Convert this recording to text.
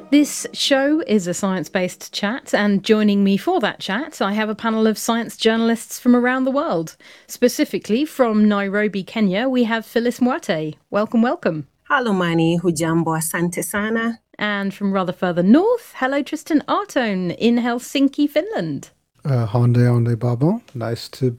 This show is a science-based chat, and joining me for that chat, I have a panel of science journalists from around the world. Specifically from Nairobi, Kenya, we have Phyllis Mwate. Welcome, welcome. Hello, Mani. Hujambo, asante sana. And from rather further north, hello, Tristan Artone in Helsinki, Finland. Honde Babo. Nice to